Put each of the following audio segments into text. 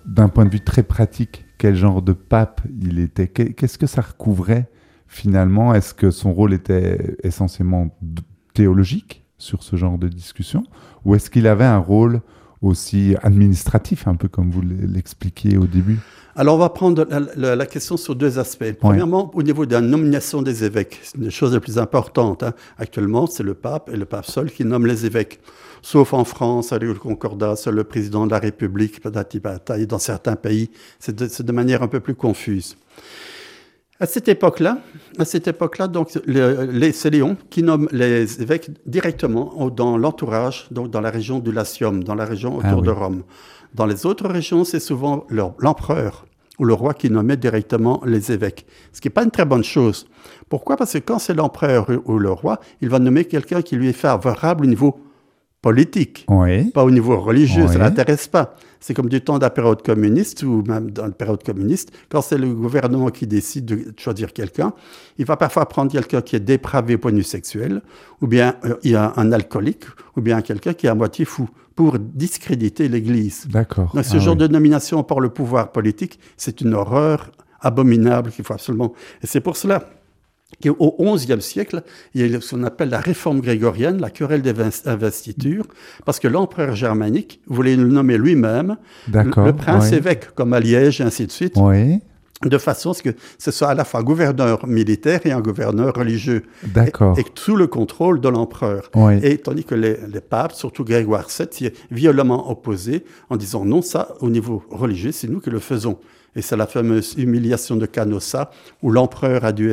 d'un point de vue très pratique, quel genre de pape il était? Qu'est-ce que ça recouvrait finalement? Est-ce que son rôle était essentiellement théologique sur ce genre de discussion? Ou est-ce qu'il avait un rôle aussi administratif, un peu comme vous l'expliquiez au début? Alors, on va prendre la question sur deux aspects. Premièrement, au niveau de la nomination des évêques, c'est une des choses les plus importantes. Actuellement, c'est le pape et le pape seul qui nomme les évêques. Sauf en France, avec le Concordat, c'est le président de la République, patati patata, et dans certains pays, c'est de manière un peu plus confuse. À cette époque-là, donc, c'est Léon qui nomme les évêques directement dans l'entourage, donc dans la région du Latium, dans la région autour de Rome. Dans les autres régions, c'est souvent l'empereur ou le roi qui nommait directement les évêques, ce qui n'est pas une très bonne chose. Pourquoi? Parce que quand c'est l'empereur ou le roi, il va nommer quelqu'un qui lui est favorable au niveau politique, pas au niveau religieux, ça ne l'intéresse pas. C'est comme du temps de la période communiste, ou même dans la période communiste, quand c'est le gouvernement qui décide de choisir quelqu'un, il va parfois prendre quelqu'un qui est dépravé au point de vue sexuel, ou bien il y a un alcoolique, ou bien quelqu'un qui est à moitié fou, pour discréditer l'Église. D'accord. Donc, ce genre de nomination par le pouvoir politique, c'est une horreur abominable qu'il faut absolument... Et c'est pour cela qu'au XIe siècle, il y a ce qu'on appelle la réforme grégorienne, la querelle des investitures, parce que l'empereur germanique voulait le nommer lui-même, le prince-évêque, comme à Liège, et ainsi de suite, de façon à ce que ce soit à la fois gouverneur militaire et un gouverneur religieux, et sous le contrôle de l'empereur. Et tandis que les papes, surtout Grégoire VII, s'y est violemment opposé en disant non, ça, au niveau religieux, c'est nous qui le faisons. Et c'est la fameuse humiliation de Canossa, où l'empereur a dû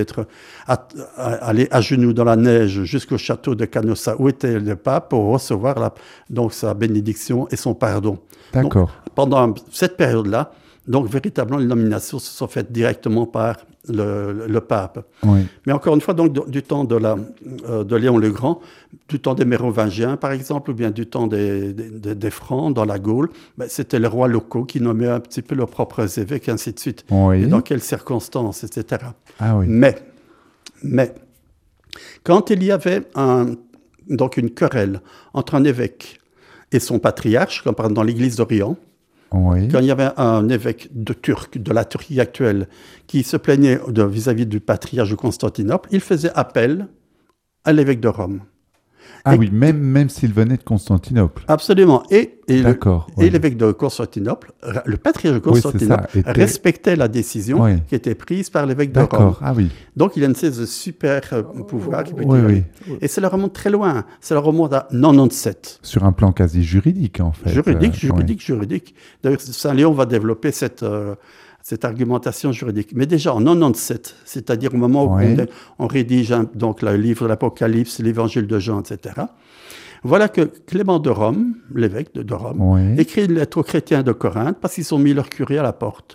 aller à genoux dans la neige jusqu'au château de Canossa, où était le pape, pour recevoir donc sa bénédiction et son pardon. Donc, pendant cette période-là, donc véritablement, les nominations se sont faites directement par le pape. Mais encore une fois, donc, du temps de Léon le Grand, du temps des Mérovingiens, par exemple, ou bien du temps des Francs dans la Gaule, c'était les rois locaux qui nommaient un petit peu leurs propres évêques, et ainsi de suite. Et dans quelles circonstances, etc. Mais, quand il y avait donc une querelle entre un évêque et son patriarche, comme par exemple dans l'Église d'Orient, quand il y avait un évêque de la Turquie actuelle, qui se plaignait vis-à-vis du patriarche de Constantinople, il faisait appel à l'évêque de Rome. Même s'il venait de Constantinople. Absolument. Et l'évêque de Constantinople, le patriarche de Constantinople, respectait la décision qui était prise par l'évêque de Rome. Donc, il a une espèce de super pouvoir qui peut dire. Et ça le remonte très loin. Ça le remonte à 97. Sur un plan quasi juridique, en fait. Juridique. D'ailleurs, Saint Léon va développer cette argumentation juridique. Mais déjà en 97, c'est-à-dire au moment où on rédige donc le livre de l'Apocalypse, l'évangile de Jean, etc., voilà que Clément de Rome, l'évêque de Rome, écrit une lettre aux chrétiens de Corinthe parce qu'ils ont mis leur curé à la porte.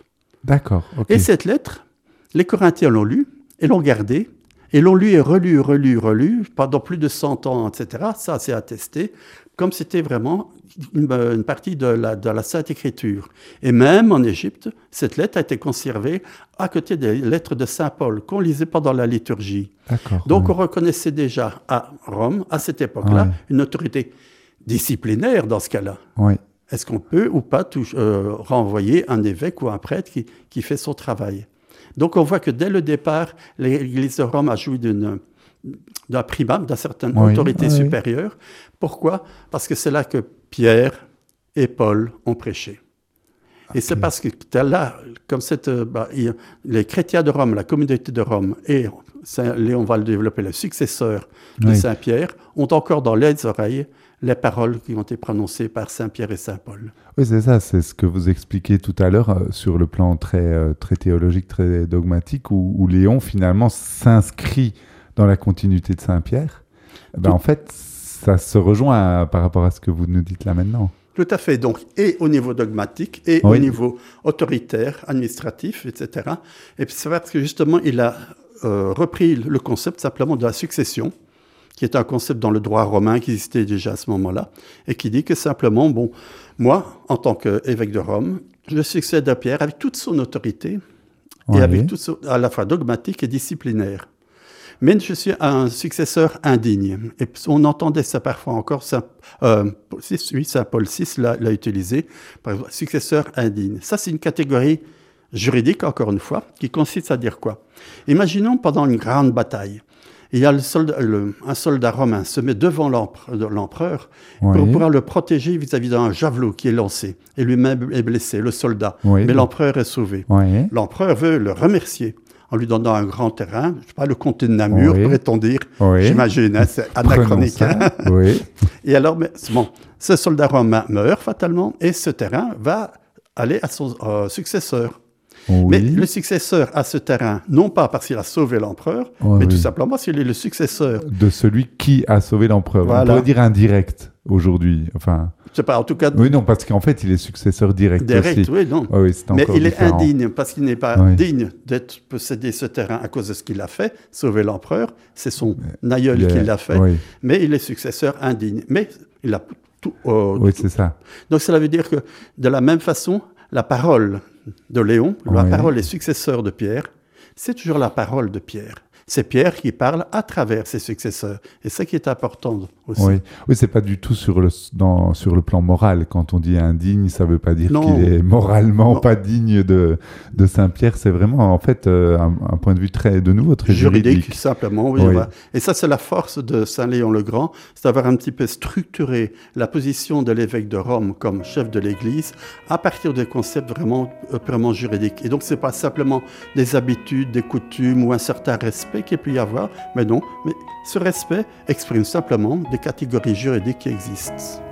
Et cette lettre, les Corinthiens l'ont lue et l'ont gardée, et l'ont lu et relu pendant plus de 100 ans, etc. Ça, c'est attesté, comme c'était vraiment une partie de la Sainte Écriture. Et même en Égypte, cette lettre a été conservée à côté des lettres de Saint Paul, qu'on lisait pendant la liturgie. Donc on reconnaissait déjà à Rome, à cette époque-là, une autorité disciplinaire dans ce cas-là. Est-ce qu'on peut ou pas renvoyer un évêque ou un prêtre qui fait son travail? Donc on voit que dès le départ, l'Église de Rome a joui d'un primat, d'une certaine autorité supérieure. Pourquoi? Parce que c'est là que Pierre et Paul ont prêché. Et c'est parce que là, comme les chrétiens de Rome, la communauté de Rome, et Léon va le développer, le successeur de Saint-Pierre, ont encore dans les oreilles les paroles qui ont été prononcées par Saint-Pierre et Saint-Paul. Oui, c'est ça, c'est ce que vous expliquiez tout à l'heure sur le plan très théologique, très dogmatique, où Léon finalement s'inscrit dans la continuité de Saint-Pierre. En fait, ça se rejoint par rapport à ce que vous nous dites là maintenant. Tout à fait. Donc, et au niveau dogmatique, et au niveau autoritaire, administratif, etc. Et c'est parce que justement, il a repris le concept simplement de la succession, qui est un concept dans le droit romain qui existait déjà à ce moment-là, et qui dit que simplement, moi, en tant qu'évêque de Rome, je succède à Pierre avec toute son autorité, et avec toute à la fois dogmatique et disciplinaire. Mais je suis un successeur indigne. Et on entendait ça parfois encore. Saint Paul VI l'a utilisé. Par exemple, successeur indigne. Ça, c'est une catégorie juridique, encore une fois, qui consiste à dire quoi? Imaginons pendant une grande bataille. Il y a un soldat romain se met devant l'empereur pour pouvoir le protéger vis-à-vis d'un javelot qui est lancé. Et lui-même est blessé, le soldat. Mais l'empereur est sauvé. L'empereur veut le remercier en lui donnant un grand terrain, je ne sais pas, le comté de Namur, pourrait-on dire, j'imagine, hein, c'est anachronique. Et alors, bon, ce soldat romain meurt fatalement et ce terrain va aller à son successeur. Mais le successeur a ce terrain, non pas parce qu'il a sauvé l'empereur, mais tout simplement parce qu'il est le successeur. De celui qui a sauvé l'empereur. Voilà. On pourrait dire indirect aujourd'hui. Enfin... Je sais pas, en tout cas... Oui, non, parce qu'en fait, il est successeur direct aussi. Oui, non. Mais il est indigne, parce qu'il n'est pas digne d'être posséder ce terrain à cause de ce qu'il a fait, sauver l'empereur. C'est son aïeul qui l'a fait. Mais il est successeur indigne. Mais il a tout... oui, c'est ça. Donc, cela veut dire que, de la même façon, la parole de Léon, la parole des successeurs de Pierre, c'est toujours la parole de Pierre. C'est Pierre qui parle à travers ses successeurs. Et c'est ça qui est important aussi. Oui, c'est pas du tout sur le plan moral. Quand on dit indigne, ça veut pas dire qu'il est moralement pas digne de Saint-Pierre. C'est vraiment, en fait, un point de vue très juridique. Simplement, voilà. Et ça, c'est la force de Saint-Léon le Grand, c'est d'avoir un petit peu structuré la position de l'évêque de Rome comme chef de l'Église à partir de concepts vraiment purement juridiques. Et donc, c'est pas simplement des habitudes, des coutumes ou un certain respect qu'il peut y avoir, mais non. Mais ce respect exprime simplement des catégories juridiques qui existent.